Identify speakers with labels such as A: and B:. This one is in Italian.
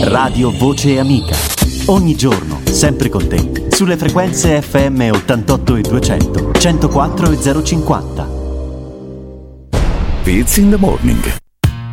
A: Radio Voce Amica. Ogni giorno, sempre con te, sulle frequenze FM 88 e 200, 104 e 050.
B: It's in the morning.